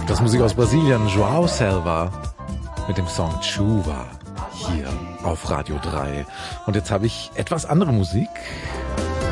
Das Musik aus Brasilien, João Selva mit dem Song Chuva hier auf Radio 3. Und jetzt habe ich etwas andere Musik.